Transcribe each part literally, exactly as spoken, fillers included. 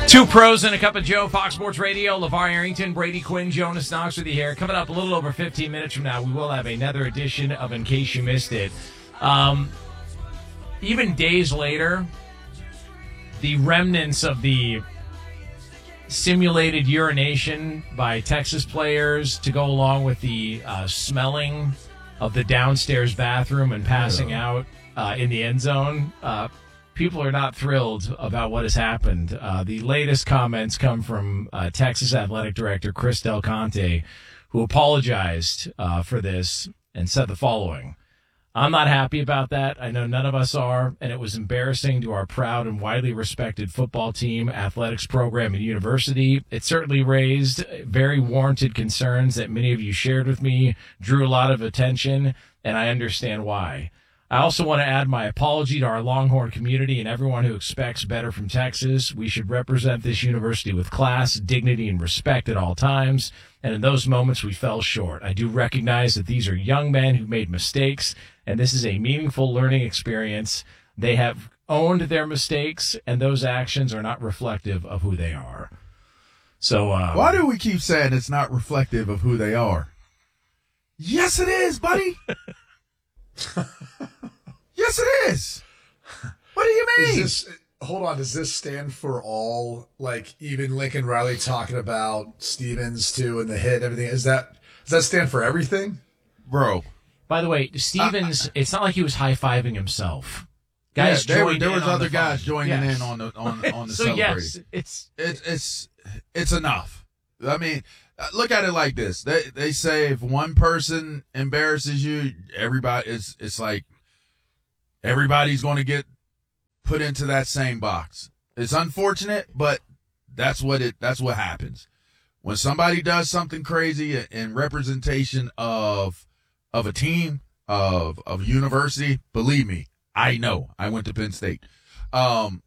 Two pros and a cup of Joe, Fox Sports Radio. LeVar Arrington, Brady Quinn, Jonas Knox with you here. Coming up a little over fifteen minutes from now, we will have another edition of In Case You Missed It. Um, even days later, the remnants of the simulated urination by Texas players to go along with the uh, smelling of the downstairs bathroom and passing yeah. out uh, in the end zone. Uh, people are not thrilled about what has happened. Uh, the latest comments come from uh, Texas Athletic Director Chris Del Conte, who apologized uh, for this and said the following. I'm not happy about that. I know none of us are, and it was embarrassing to our proud and widely respected football team, athletics program, and university. It certainly raised very warranted concerns that many of you shared with me, drew a lot of attention, and I understand why. I also want to add my apology to our Longhorn community and everyone who expects better from Texas. We should represent this university with class, dignity, and respect at all times, and in those moments we fell short. I do recognize that these are young men who made mistakes, and this is a meaningful learning experience. They have owned their mistakes, and those actions are not reflective of who they are. So, um, why do we keep saying it's not reflective of who they are? Yes, it is, buddy. Yes, it is. What do you mean? Is this, hold on. Does this stand for all, like, even Lincoln Riley talking about Stevens, too, and the hit and everything? Is that, does that stand for everything? Bro. By the way, Stevens, uh, it's not like he was high-fiving himself. Guys yeah, there, joined there was in other on guys fun. joining yes. in on the on, on the so celebrating. yes, it's it, it's it's enough. I mean, look at it like this. They they say if one person embarrasses you, everybody it's it's like everybody's going to get put into that same box. It's unfortunate, but that's what it that's what happens. When somebody does something crazy in representation of of a team, of of a university, believe me, I know. I went to Penn State. Um,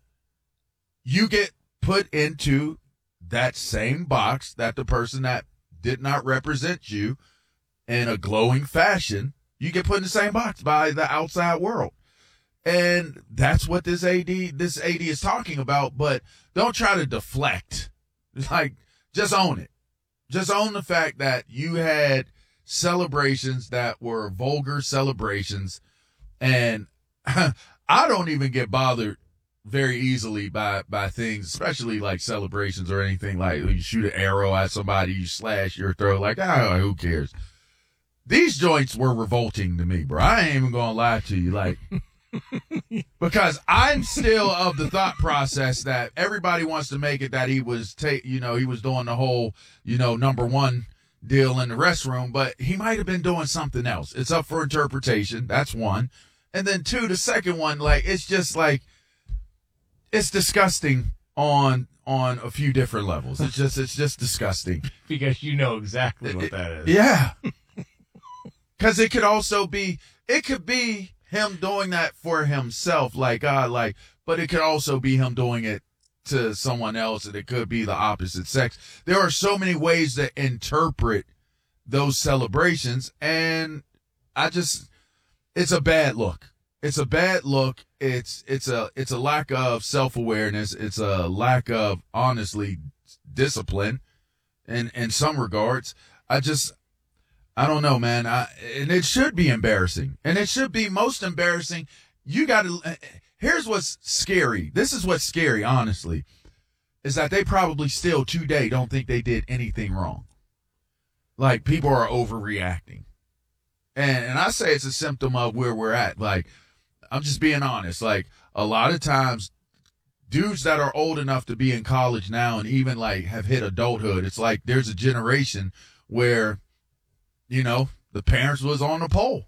you get put into that same box that the person that did not represent you in a glowing fashion, you get put in the same box by the outside world. And that's what this A D, this A D is talking about, but don't try to deflect. Like, just own it. Just own the fact that you had celebrations that were vulgar celebrations, and I don't even get bothered very easily by, by things, especially like celebrations or anything like you shoot an arrow at somebody, you slash your throat, like, ah, who cares? These joints were revolting to me, bro. I ain't even gonna lie to you, like, because I'm still of the thought process that everybody wants to make it that he was, ta- you know, he was doing the whole, you know, number one deal in the restroom, but he might have been doing something else. It's up for interpretation. That's one. And then two, the second one, like, it's just like, it's disgusting on on a few different levels. It's just it's just disgusting. Because you know exactly what that is. Yeah. Because it could also be, it could be him doing that for himself, like, ah, like, but it could also be him doing it to someone else, and it could be the opposite sex. There are so many ways to interpret those celebrations, and I just, it's a bad look. It's a bad look. It's it's a it's a lack of self-awareness. It's a lack of, honestly, discipline in in some regards. I just, I don't know, man. I, and it should be embarrassing. And it should be most embarrassing. You got to, here's what's scary. This is what's scary, honestly, is that they probably still today don't think they did anything wrong. Like, people are overreacting. And and I say it's a symptom of where we're at. Like, I'm just being honest. Like, a lot of times, dudes that are old enough to be in college now and even, like, have hit adulthood, it's like there's a generation where, you know, the parents was on the pole.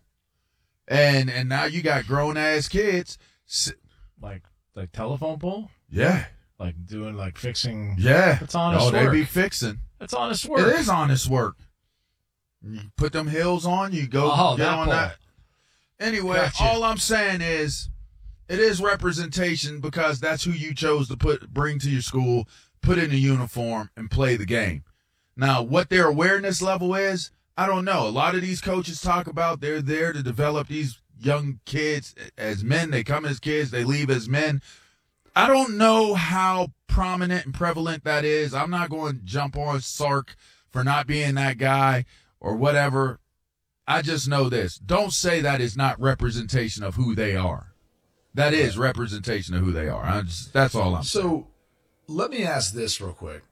And and now you got grown-ass kids. Like, like telephone pole? Yeah. Like doing, like, fixing. Yeah. That's honest oh, work. they be fixing. That's honest work. It is honest work. You put them heels on, you go oh, get that on pole. that. Anyway, Gotcha. all I'm saying is it is representation because that's who you chose to put bring to your school, put in a uniform, and play the game. Now, what their awareness level is, I don't know. A lot of these coaches talk about they're there to develop these young kids as men. They come as kids, they leave as men. I don't know how prominent and prevalent that is, I'm not going to jump on Sark for not being that guy or whatever. I just know this. Don't say that is not representation of who they are. That is representation of who they are. I just, that's all I'm saying. So let me ask this real quick.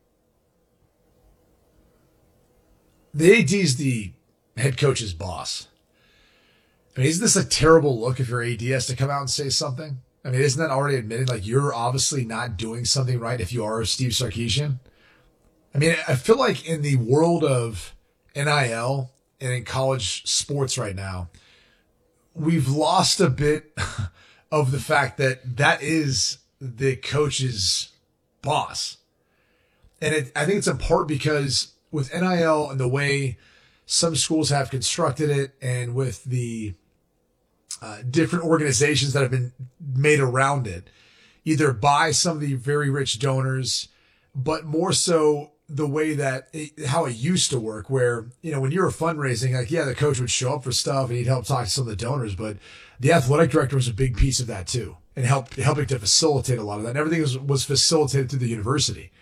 The A D is the head coach's boss. I mean, isn't this a terrible look if your A D has to come out and say something? I mean, isn't that already admitting, like, you're obviously not doing something right if you are Steve Sarkisian? I mean, I feel like in the world of N I L and in college sports right now, we've lost a bit of the fact that that is the coach's boss. And it, I think it's in part because with N I L and the way some schools have constructed it, and with the uh, different organizations that have been made around it, either by some of the very rich donors, but more so the way that it, how it used to work, where, you know, when you were fundraising, like, yeah, the coach would show up for stuff and he'd help talk to some of the donors, but the athletic director was a big piece of that too, and helped helping to facilitate a lot of that. And everything was, was facilitated through the university.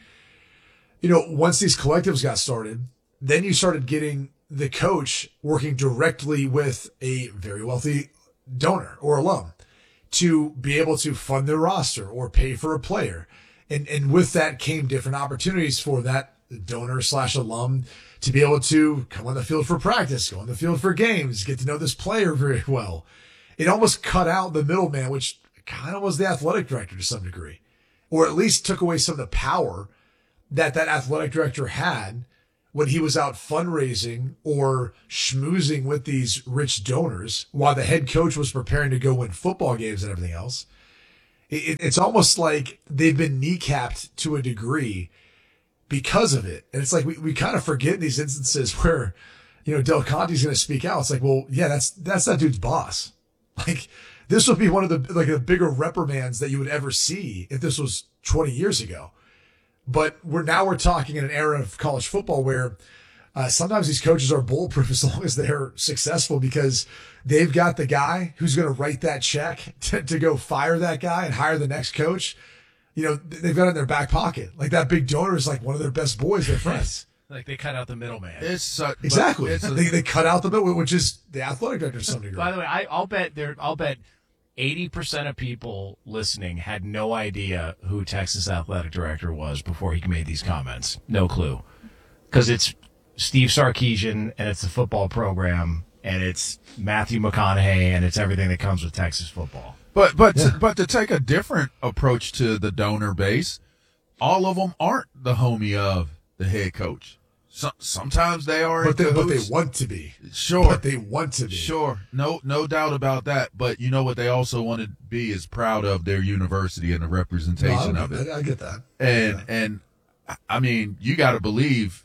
You know, once these collectives got started, then you started getting the coach working directly with a very wealthy donor or alum to be able to fund their roster or pay for a player. And and with that came different opportunities for that donor slash alum to be able to come on the field for practice, go on the field for games, get to know this player very well. It almost cut out the middleman, which kind of was the athletic director to some degree, or at least took away some of the power that that athletic director had when he was out fundraising or schmoozing with these rich donors while the head coach was preparing to go win football games and everything else. It, it's almost like they've been kneecapped to a degree because of it. And it's like we, we kind of forget in these instances where, you know, Del Conte's going to speak out. It's like, well, yeah, that's that's that dude's boss. Like, this would be one of the like the bigger reprimands that you would ever see if this was twenty years ago. But we're now we're talking in an era of college football where uh, sometimes these coaches are bulletproof as long as they're successful, because they've got the guy who's going to write that check to, to go fire that guy and hire the next coach. You know, they've got it in their back pocket. Like, that big donor is like one of their best boys, their friends. Like, they cut out the middleman. It's uh, exactly. It's a, they they cut out the middle, which is the athletic director to some degree. By the way, I, I'll bet there. I'll bet eighty percent of people listening had no idea who Texas athletic director was before he made these comments. No clue, because it's Steve Sarkisian and it's the football program and it's Matthew McConaughey and it's everything that comes with Texas football. But but Yeah. to, but to take a different approach to the donor base, all of them aren't the homie of the head coach. So, sometimes they are, But they, in but they cahoots. want to be. Sure, But they want to be. sure, no no doubt about that. But you know what they also want to be is proud of their university and the No, I, representation of it. I, I get that. And and I mean, you got to believe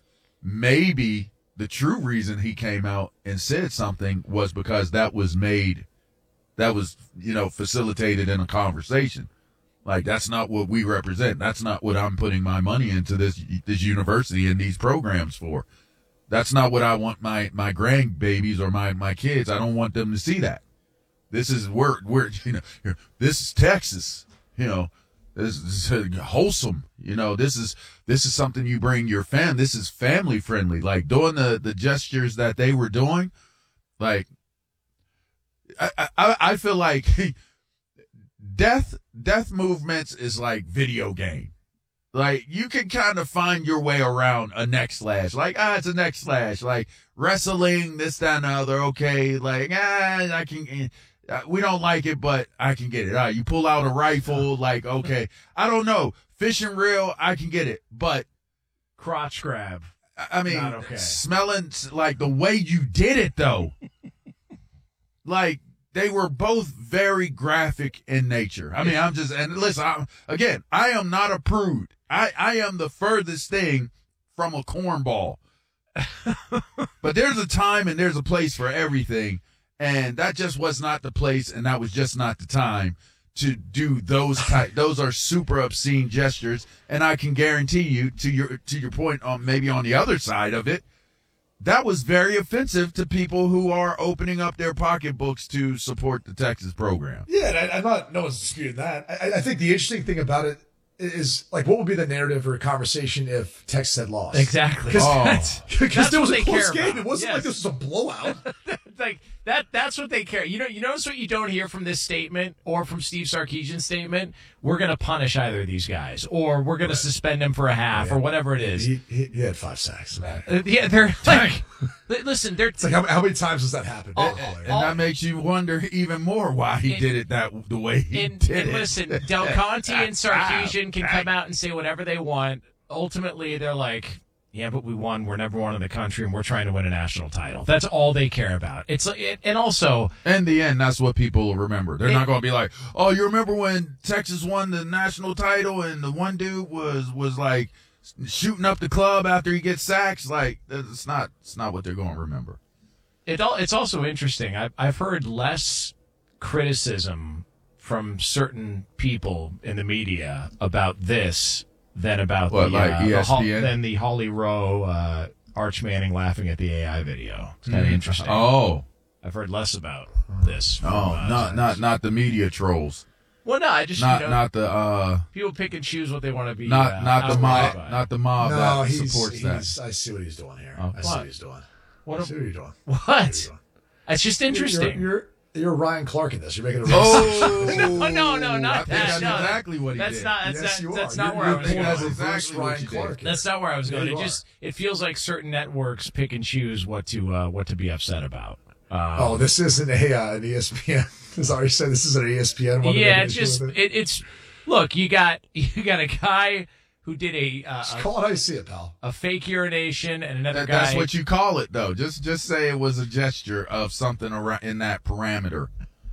maybe the true reason he came out and said something was because that was made, that was, you know, facilitated in a conversation. Like, that's not what we represent. That's not what I'm putting my money into this this university and these programs for. That's not what I want my my grandbabies or my my kids. I don't want them to see that. This is where where you know, this is Texas. You know, this is wholesome. You know, this is this is something you bring your fam. This is family friendly. Like, doing the the gestures that they were doing, like, I I, I feel like death death movements is like video game. Like, you can kind of find your way around a neck slash. Like, ah, it's a neck slash. Like, wrestling, this, that, and the other. Okay, like, ah, I can. Uh, we don't like it, but I can get it. All right, you pull out a rifle. Like, okay, I don't know. Fishing reel, I can get it, but Crotch grab. I mean, Not okay. smelling, like, the way you did it, though. Like, they were both very graphic in nature. I mean, I'm just, and listen, I, again, I am not a prude. I, I am the furthest thing from a cornball. But there's a time and there's a place for everything. And that just was not the place, and that was just not the time to do those type. Those are super obscene gestures. And I can guarantee you, to your to your point on maybe on the other side of it, that was very offensive to people who are opening up their pocketbooks to support the Texas program. Yeah, and I, I'm not, no one's disputing that. I, I think the interesting thing about it is like, what would be the narrative or conversation if Texas had lost? Exactly. Because Oh. there was what a they close care game. about. It wasn't Yes. like this was a blowout. like that that's what they care. You know, you notice what you don't hear from this statement or from Steve Sarkisian's statement? We're gonna punish either of these guys, or we're gonna suspend them for a half, or whatever it is. He, he, he had five sacks. Uh, yeah, they're like, li- listen, they're It's like, how, how many times has that happened? Oh, Oh, And that makes you wonder even more why he And- did it that the way he and, did and it. listen, Del Conte and Sarkisian can come out and say whatever they want. Ultimately, they're like, yeah, but we won. We're number one in the country, and we're trying to win a national title. That's all they care about. It's like, it, and also, In the end, that's what people remember. They're It- not going to be like, "Oh, you remember when Texas won the national title and the one dude was was like shooting up the club after he gets sacks?" Like, it's not it's not what they're going to remember. it all. It's also interesting. I've I've heard less criticism from certain people in the media about this than about What, the, like uh, E the S Hol- P N? than the Holly Rowe uh, Arch Manning laughing at the A I video. It's kind of interesting. Oh, I've heard less about this. From, oh, uh, not not not the media trolls. Well, no, I just Not you know, not the uh people pick and choose what they want to be. not uh, not the outraged mob by. not the mob no, that he's, supports that. he's, I see what he's doing here. Oh. I see What? what he's doing. What I a- see what you're doing. What? It's just interesting. You're, you're, you're Ryan Clark in this. You're making a Oh no, no, no, not I think that. that's no, exactly what he that's did. not. That's Yes, not. you That's are. not You're- where you're I was pulling going. as a Exactly reverse what Ryan you did. Clark. That's not where I was Yeah, going. you It are. just it feels like certain networks pick and choose what to uh, what to be upset about. Um, Oh, this isn't a uh, an E S P N. As I already said, this is an E S P N one. yeah, it's just it, it's look. You got you got a guy who did a uh, Just a, call it how you see it, pal. a fake urination and another That- guy. that's what you call it, though. Just just say it was a gesture of something around in that parameter.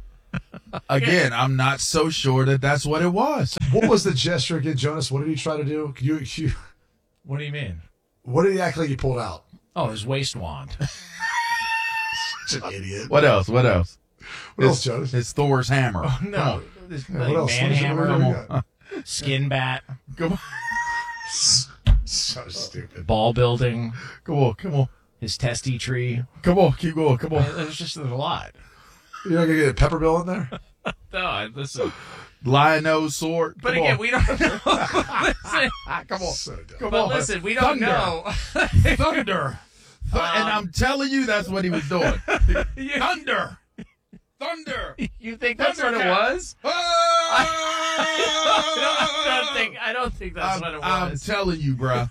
Again, I'm not so sure that that's what it was. What was the gesture again, Jonas? What did he try to do? Can you, you, What do you mean? what did he act like he pulled out? Oh, his waist wand. Such an idiot. What else? What else? What else, It's, Jonas? it's Thor's hammer. No, this, Yeah, like, what else? What is it? manhammer, What do we got? skin bat, Come on, So stupid. ball building, come on, come on, his testy tree. come on, keep going, come on. There's just a lot. You're not gonna get a pepper bill in there? No, I- listen. Lion nose sword. But come again, on. we don't know. listen, come on, So dumb. come but on. listen, we don't Thunder. know. Thunder. Th- and I'm telling you, that's what he was doing. You- Thunder, thunder. You think that's what it Thundercat. was? Ah! I don't think. I don't think that's I'm, what it I'm was. telling you, bruh.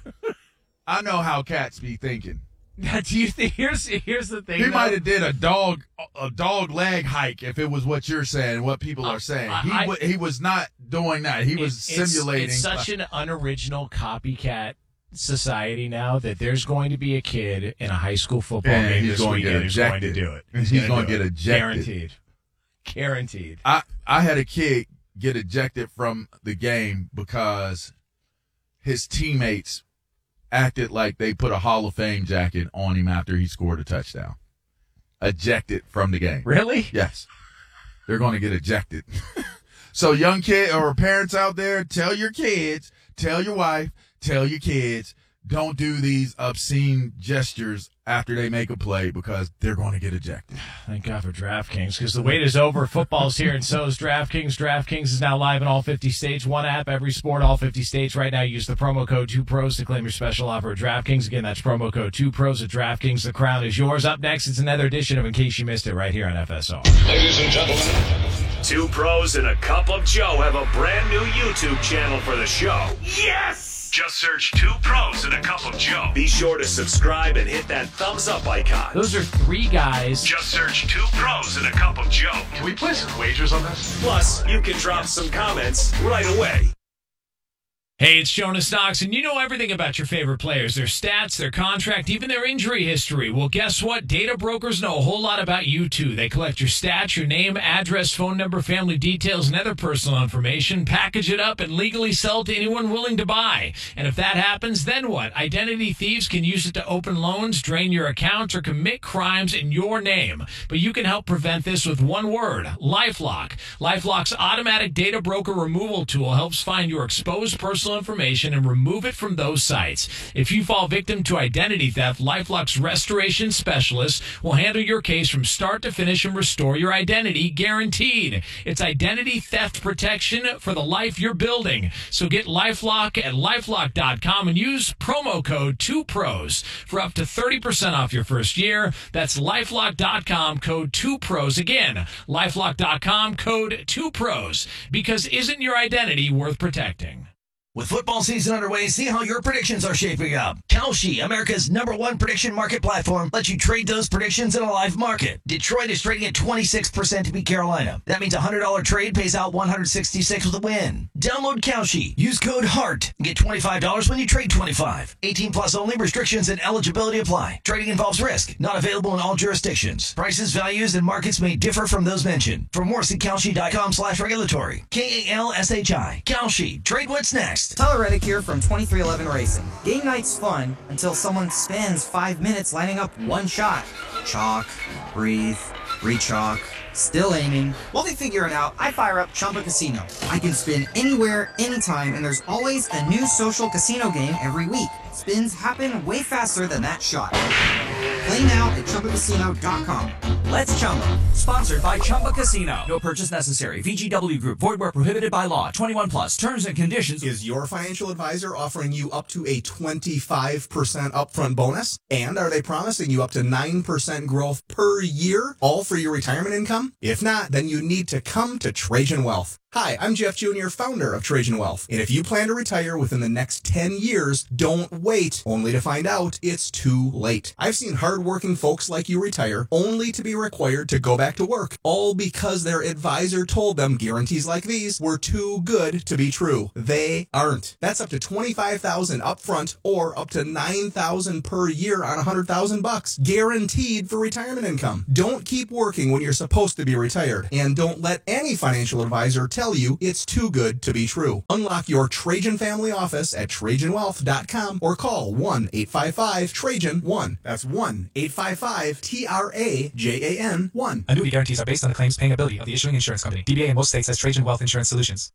I know how cats be thinking. Do you think? Here's here's the thing. He though. might have did a dog a dog leg hike if it was what you're saying, what people Uh, are saying. I- He I- wa- he was not doing that. He was It- it's- simulating. It's such an unoriginal copycat society now that there's going to be a kid in a high school football Yeah, game he's this going to weekend get who's going to ejected. do it. He's gonna gonna do get it. ejected. Guaranteed. Guaranteed. I I had a kid get ejected from the game because his teammates acted like they put a Hall of Fame jacket on him after he scored a touchdown. Ejected from the game. Really? Yes. They're going to get ejected. So young kid or parents out there, tell your kids, tell your wife, tell your kids, don't do these obscene gestures after they make a play because they're going to get ejected. Thank God for DraftKings, because the wait is over. Football's here, and so is DraftKings. DraftKings is now live in all fifty states. One app, every sport, all fifty states. Right now, use the promo code two pros to claim your special offer at DraftKings. Again, that's promo code two pros at DraftKings. The crown is yours. Up next, it's another edition of In Case You Missed It right here on F S R. Ladies and gentlemen, Two Pros and a Cup of Joe have a brand new YouTube channel for the show. Yes! Just search Two Pros and a Cup of Joe. Be sure to subscribe and hit that thumbs up icon. Those are three guys. Just search Two Pros and a Cup of Joe. can we place some wagers on this? Plus, you can drop some comments right away. Hey, it's Jonas Knox, and you know everything about your favorite players, their stats, their contract, even their injury history. Well, guess what? Data brokers know a whole lot about you, too. They collect your stats, your name, address, phone number, family details, and other personal information, package it up, and legally sell it to anyone willing to buy. And if that happens, then what? Identity thieves can use it to open loans, drain your accounts, or commit crimes in your name. But you can help prevent this with one word, LifeLock. LifeLock's automatic data broker removal tool helps find your exposed personal personal information and remove it from those sites. If you fall victim to identity theft, LifeLock's restoration specialists will handle your case from start to finish and restore your identity guaranteed. It's identity theft protection for the life you're building. So get LifeLock at lifelock dot com and use promo code two pros for up to thirty percent off your first year. That's lifelock dot com, code two pros. Again, lifelock dot com, code two pros. Because isn't your identity worth protecting? With football season underway, see how your predictions are shaping up. Kalshi, America's number one prediction market platform, lets you trade those predictions in a live market. Detroit is trading at twenty-six percent to beat Carolina. That means a one hundred dollars trade pays out one hundred sixty-six with a win. Download Kalshi. Use code HEART and get twenty-five dollars when you trade twenty-five. eighteen plus only. Restrictions and eligibility apply. Trading involves risk. Not available in all jurisdictions. Prices, values, and markets may differ from those mentioned. For more, see Kalshi dot com slash regulatory. K A L S H I. Kalshi. Trade what's next. Tyler Reddick here from twenty-three eleven Racing. Game night's fun until someone spends five minutes lining up one shot. Chalk, breathe, re-chalk, still aiming. While they figure it out, I fire up Chumba Casino. I can spin anywhere, anytime, and there's always a new social casino game every week. Spins happen way faster than that shot. Play now at chumba casino dot com. Let's Chumba. Sponsored by Chumba Casino. No purchase necessary. V G W Group. Void where prohibited by law. twenty-one plus. Terms and conditions. Is your financial advisor offering you up to a twenty-five percent upfront bonus? And are they promising you up to nine percent growth per year, all for your retirement income? If not, then you need to come to Trajan Wealth. Hi, I'm Jeff Junior, founder of Trajan Wealth. And if you plan to retire within the next ten years, don't wait, only to find out it's too late. I've seen hardworking folks like you retire, only to be required to go back to work, all because their advisor told them guarantees like these were too good to be true. They aren't. That's up to twenty-five thousand dollars upfront or up to nine thousand dollars per year on one hundred thousand bucks, guaranteed for retirement income. Don't keep working when you're supposed to be retired, and don't let any financial advisor tell tell you it's too good to be true. Unlock your Trajan family office at Trajan Wealth dot com or call one eight five five Trajan one. That's one eight five five T R A J A N one. Annuity guarantees are based on the claims paying ability of the issuing insurance company. D B A in most states has Trajan Wealth Insurance Solutions.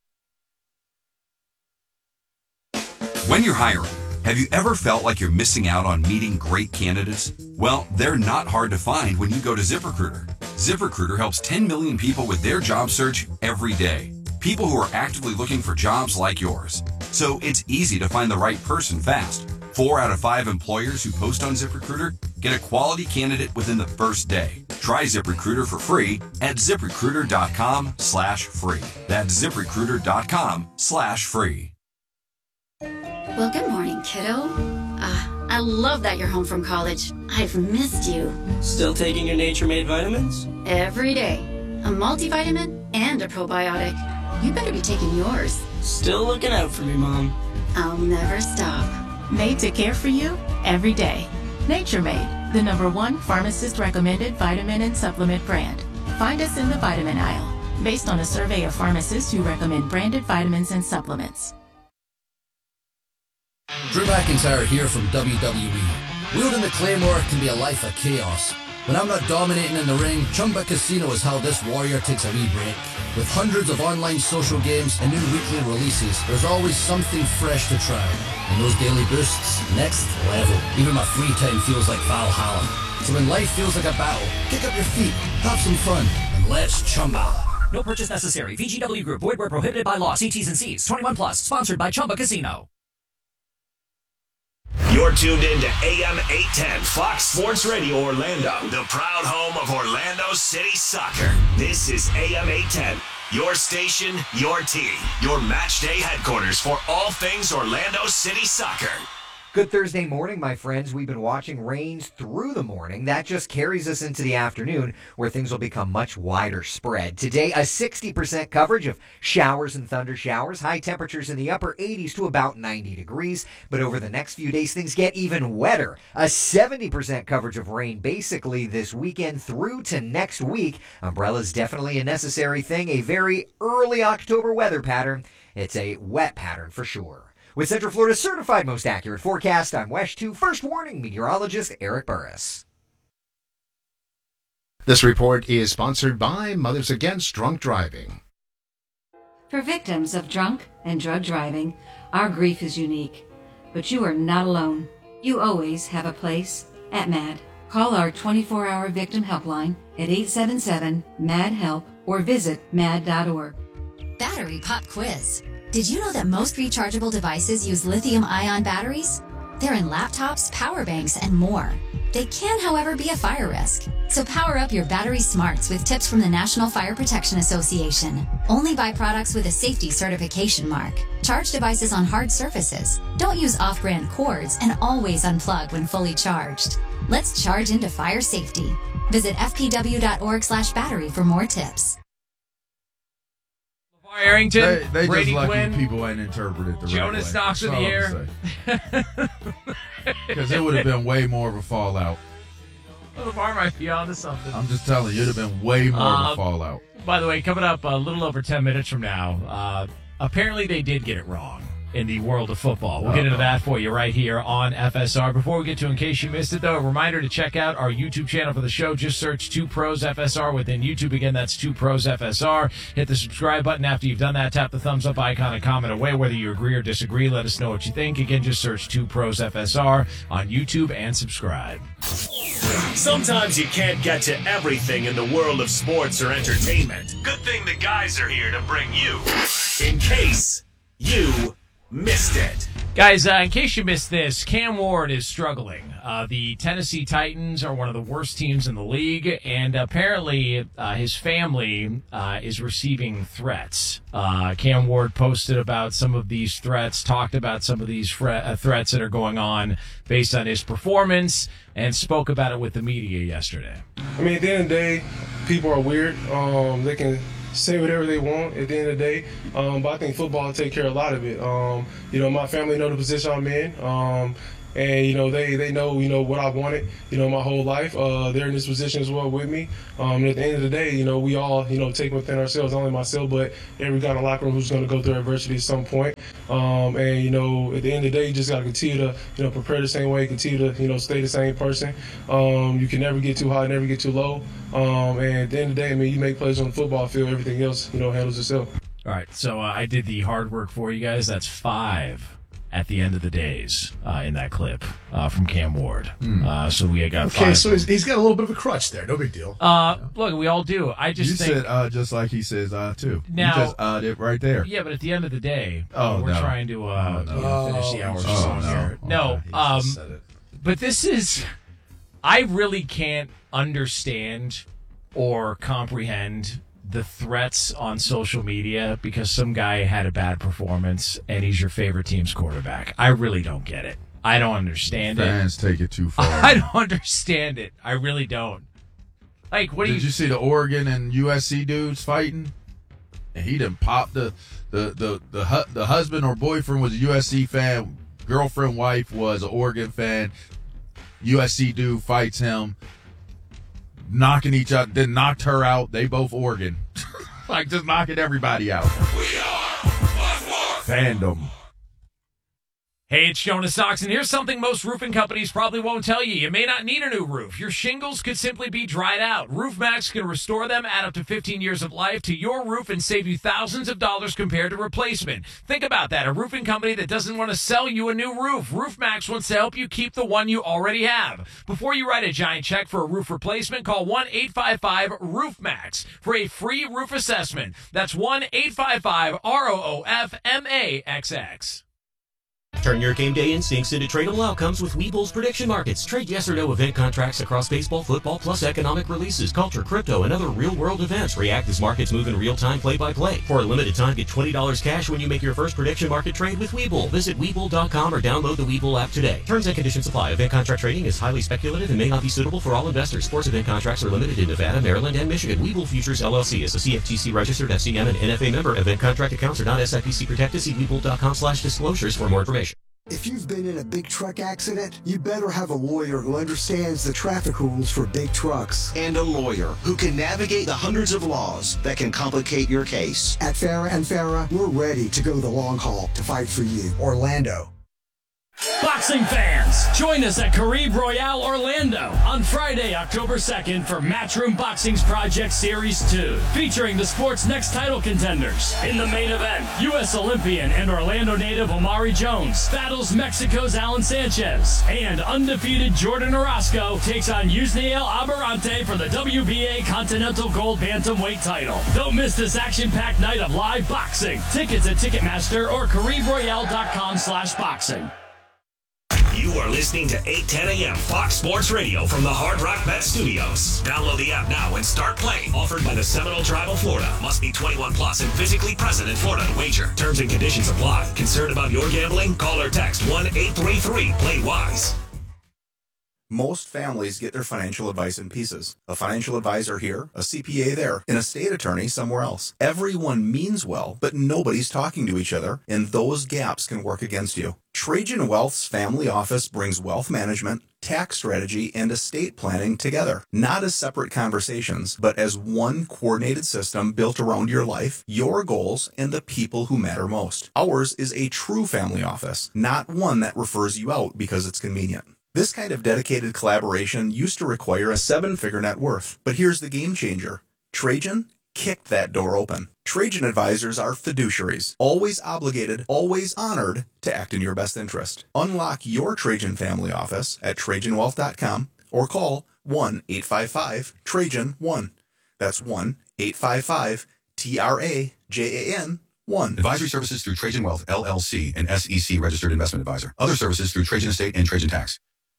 When you're hiring, have you ever felt like you're missing out on meeting great candidates? Well, they're not hard to find when you go to ZipRecruiter. ZipRecruiter helps ten million people with their job search every day. People who are actively looking for jobs like yours. So it's easy to find the right person fast. Four out of five employers who post on ZipRecruiter get a quality candidate within the first day. Try ZipRecruiter for free at ZipRecruiter.com slash free. That's ZipRecruiter.com slash free. Well, good morning, kiddo. Uh, I love that you're home from college. I've missed you. Still taking your Nature-Made vitamins? Every day. A multivitamin and a probiotic. You better be taking yours. Still looking out for me, Mom. I'll never stop. Made to care for you every day. Nature-Made, the number one pharmacist-recommended vitamin and supplement brand. Find us in the vitamin aisle, based on a survey of pharmacists who recommend branded vitamins and supplements. Drew McIntyre here from W W E. Wielding the Claymore can be a life of chaos. When I'm not dominating in the ring, Chumba Casino is how this warrior takes a wee break. With hundreds of online social games and new weekly releases, there's always something fresh to try. And those daily boosts, next level. Even my free time feels like Valhalla. So when life feels like a battle, kick up your feet, have some fun, and let's Chumba. No purchase necessary. V G W Group. Void where prohibited by law. See T's and C's. twenty-one plus. Sponsored by Chumba Casino. You're tuned in to A M eight ten Fox Sports Radio Orlando, the proud home of Orlando City Soccer. This is A M eight ten, your station, your team, your match day headquarters for all things Orlando City Soccer. Good Thursday morning, my friends. We've been watching rains through the morning. That just carries us into the afternoon, where things will become much wider spread. Today, a sixty percent coverage of showers and thunder showers. High temperatures in the upper eighties to about ninety degrees. But over the next few days, things get even wetter. A seventy percent coverage of rain basically this weekend through to next week. Umbrellas definitely a necessary thing. A very early October weather pattern. It's a wet pattern for sure. With Central Florida's certified most accurate forecast, I'm Wesh two First Warning meteorologist Eric Burris. This report is sponsored by Mothers Against Drunk Driving. For victims of drunk and drug driving, Our grief is unique, but you are not alone. You always have a place at M A D. Call our twenty-four hour victim helpline at eight seven seven, M A D help or visit mad dot org. Battery pop quiz. Did you know that most rechargeable devices use lithium-ion batteries? They're in laptops, power banks, and more. They can, however, be a fire risk. So power up your battery smarts with tips from the National Fire Protection Association. Only buy products with a safety certification mark. Charge devices on hard surfaces. Don't use off-brand cords, and always unplug when fully charged. Let's charge into fire safety. Visit f p w dot org slash battery for more tips. Arrington, they, they Brady just lucky Quinn, people ain't interpreted the Jonas right way. Knox in the air. Because it would have been way more of a fallout. Well, LeVar might be on to something. I'm just telling you, it would have been way more uh, of a fallout. By the way, coming up a little over ten minutes from now, uh, apparently they did get it wrong in the world of football. We'll get into that for you right here on F S R. Before we get to In Case You Missed It, though, a reminder to check out our YouTube channel for the show. Just search Two Pros F S R within YouTube. Again, that's Two Pros F S R. Hit the subscribe button. After you've done that, tap the thumbs up icon and comment away. Whether you agree or disagree, let us know what you think. Again, just search Two Pros F S R on YouTube and subscribe. Sometimes you can't get to everything in the world of sports or entertainment. Good thing the guys are here to bring you In Case You Missed It. Guys, uh, in case you missed this, Cam Ward is struggling. Uh, the Tennessee Titans are one of the worst teams in the league, and apparently uh, his family uh, is receiving threats. Uh, Cam Ward posted about some of these threats, talked about some of these fre- uh, threats that are going on based on his performance, and spoke about it with the media yesterday. I mean, at the end of the day, people are weird. Um, they can say whatever they want at the end of the day, um, but I think football will take care of a lot of it. Um, you know, my family know the position I'm in, um, and you know they they know you know what I wanted, you know, my whole life. Uh, they're in this position as well with me. Um, and at the end of the day, you know, we all you know take within ourselves, not only myself, but every guy in the locker room who's going to go through adversity at some point. Um, and you know, at the end of the day, you just got to continue to you know prepare the same way, continue to you know stay the same person. Um, you can never get too high, never get too low. Um, and at the end of the day, I mean, you make plays on the football field, everything else, you know, handles itself. All right, so uh, I did the hard work for you guys. That's five at the end of the days uh, in that clip uh, from Cam Ward. Mm. Uh, so we got okay, five. so he's, he's got a little bit of a crutch there. No big deal. Uh, look, we all do. I just you think, said uh, just like he says uh, too. Now, you just uh, it right there. Yeah, but at the end of the day, oh, uh, we're no. trying to uh, oh, no. you know, finish the hour oh, song no. here. Oh, no, no um, but this is, I really can't understand or comprehend the threats on social media because some guy had a bad performance and he's your favorite team's quarterback. I really don't get it. I don't understand Fans it. Fans take it too far. I don't understand it. I really don't. Like, what do Did you... you see the Oregon and U S C dudes fighting? And he done popped the the the the, hu- the husband or boyfriend was a U S C fan. Girlfriend, wife was an Oregon fan. U S C dude fights him. Knocking each other, then knocked her out. They both Oregon. Like, just knocking everybody out. We are Fandom. Hey, it's Jonas Knox, and here's something most roofing companies probably won't tell you. You may not need a new roof. Your shingles could simply be dried out. RoofMax can restore them, add up to fifteen years of life to your roof, and save you thousands of dollars compared to replacement. Think about that, a roofing company that doesn't want to sell you a new roof. RoofMax wants to help you keep the one you already have. Before you write a giant check for a roof replacement, call one eight five five RoofMax for a free roof assessment. That's one eight five five R O O F M A X X. Turn your game day instincts into tradable outcomes with Webull's prediction markets. Trade yes or no event contracts across baseball, football, plus economic releases, culture, crypto, and other real-world events. React as markets move in real time, play-by-play. For a limited time, get twenty dollars cash when you make your first prediction market trade with Webull. Visit Webull dot com or download the Webull app today. Terms and conditions apply. Event contract trading is highly speculative and may not be suitable for all investors. Sports event contracts are limited in Nevada, Maryland, and Michigan. Webull Futures, L L C is a C F T C-registered F C M and N F A member. Event contract accounts are not S I P C protected. See Webull dot com slash disclosures for more information. If you've been in a big truck accident, you better have a lawyer who understands the traffic rules for big trucks. And a lawyer who can navigate the hundreds of laws that can complicate your case. At Farah and Farah, we're ready to go the long haul to fight for you. Orlando. Boxing fans, join us at Caribe Royale Orlando on Friday, October second for Matchroom Boxing's Project Series two, featuring the sport's next title contenders. In the main event, U S Olympian and Orlando native Omari Jones battles Mexico's Alan Sanchez, and undefeated Jordan Orozco takes on Yusniel Aberrante for the W B A Continental Gold Bantamweight title. Don't miss this action-packed night of live boxing. Tickets at Ticketmaster or Caribe Royale dot com slash boxing. You are listening to eight ten a.m. Fox Sports Radio from the Hard Rock Bet Studios. Download the app now and start playing. Offered by the Seminole Tribe of Florida. Must be twenty-one plus and physically present in Florida to wager. Terms and conditions apply. Concerned about your gambling? Call or text one eight three three play wise. Most families get their financial advice in pieces. A financial advisor here, a C P A there, and a state attorney somewhere else. Everyone means well, but nobody's talking to each other, and those gaps can work against you. Trajan Wealth's family office brings wealth management, tax strategy, and estate planning together. Not as separate conversations, but as one coordinated system built around your life, your goals, and the people who matter most. Ours is a true family office, not one that refers you out because it's convenient. This kind of dedicated collaboration used to require a seven-figure net worth. But here's the game changer. Trajan kicked that door open. Trajan advisors are fiduciaries, always obligated, always honored to act in your best interest. Unlock your Trajan family office at Trajan Wealth dot com or call one eight five five Trajan one. That's one eight five five T R A J A N one. Advisory services through Trajan Wealth, L L C, an S E C registered investment advisor. Other services through Trajan Estate and Trajan Tax.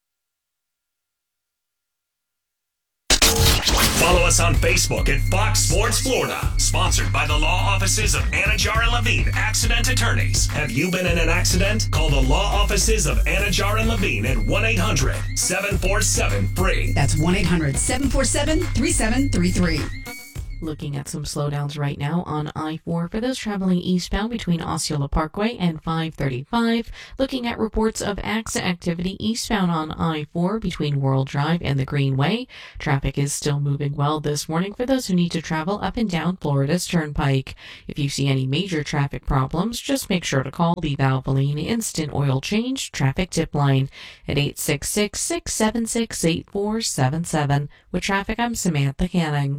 Follow us on Facebook at Fox Sports Florida. Sponsored by the law offices of Anajar and Levine, accident attorneys. Have you been in an accident? Call the law offices of Anajar and Levine at one eight hundred seven four seven free. That's one eight hundred seven four seven three seven three three. Looking at some slowdowns right now on I four for those traveling eastbound between Osceola Parkway and five thirty-five. Looking at reports of accident activity eastbound on I four between World Drive and the Greenway. Traffic is still moving well this morning for those who need to travel up and down Florida's Turnpike. If you see any major traffic problems, just make sure to call the Valvoline Instant Oil Change Traffic Tip Line at eight six six, six seven six, eight four seven seven. With traffic, I'm Samantha Canning.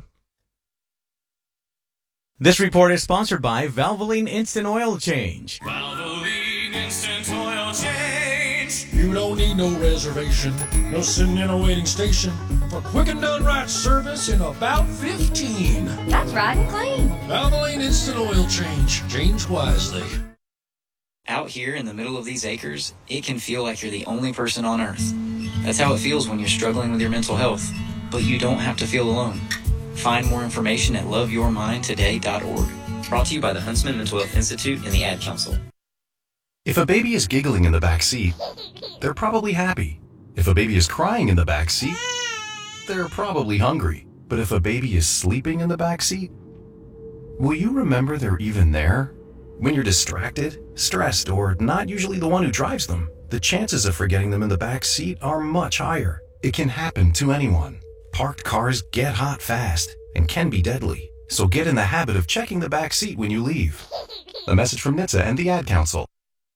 This report is sponsored by Valvoline Instant Oil Change. Valvoline Instant Oil Change. You don't need no reservation, no sitting in a waiting station for quick and done right service in about fifteen. That's right and clean. Valvoline Instant Oil Change. Change wisely. Out here in the middle of these acres, it can feel like you're the only person on earth. That's how it feels when you're struggling with your mental health. But you don't have to feel alone. Find more information at love your mind today dot org. Brought to you by the Huntsman Mental Health Institute and the Ad Council. If a baby is giggling in the back seat, they're probably happy. If a baby is crying in the back seat, they're probably hungry. But if a baby is sleeping in the back seat, will you remember they're even there? When you're distracted, stressed, or not usually the one who drives them, the chances of forgetting them in the back seat are much higher. It can happen to anyone. Parked cars get hot fast and can be deadly. So get in the habit of checking the back seat when you leave. A message from N H T S A and the Ad Council.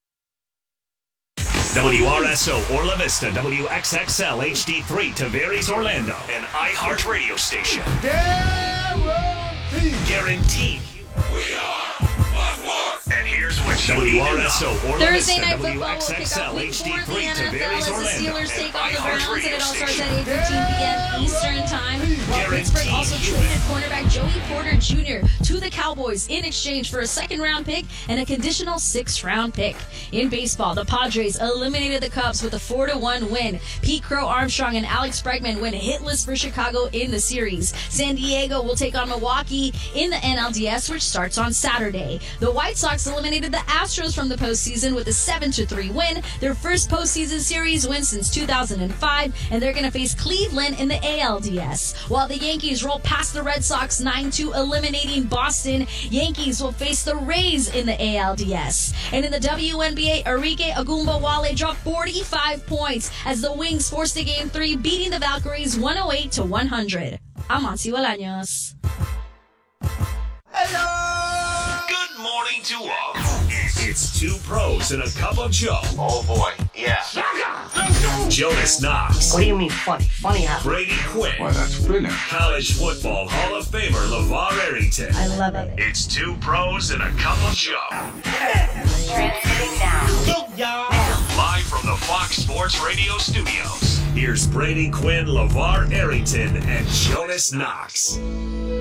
W R S O Orla Vista, W X X L H D three Tavares Orlando, an iHeart radio station. Guaranteed. Guaranteed. We are and here's what W R S O Orla Thursday Vista, night football W X X L will kick H off D week four three of the N F L Tavares as the Orlando, Steelers take on the an Browns, iHeart and it radio all starts station. at eight fifteen p.m. Eastern Time. While Pittsburgh also traded cornerback Joey Porter Junior to the Cowboys in exchange for a second-round pick and a conditional sixth-round pick. In baseball, the Padres eliminated the Cubs with a four to one win. Pete Crow Armstrong and Alex Bregman went hitless for Chicago in the series. San Diego will take on Milwaukee in the N L D S, which starts on Saturday. The White Sox eliminated the Astros from the postseason with a seven to three win, their first postseason series win since two thousand five, and they're going to face Cleveland in the A L D S. While the Yankees roll past the Red Sox nine two, eliminating Boston, Yankees will face the Rays in the A L D S. And in the W N B A, Enrique Agumbawale dropped forty-five points as the Wings forced a game three, beating the Valkyries one oh eight to one hundred. I'm Monty Bolaños. Good morning to all. It's It's two pros and a cup of Joe. Oh boy, yeah. Jonas Knox. What do you mean funny? Funny how? Brady Quinn. Why, that's brilliant. College football Hall of Famer LeVar Arrington. I love it. It's two pros and a cup of Joe. Transmitting now. Go, y'all. Live from the Fox Sports Radio studios, here's Brady Quinn, LeVar Arrington, and Jonas Knox.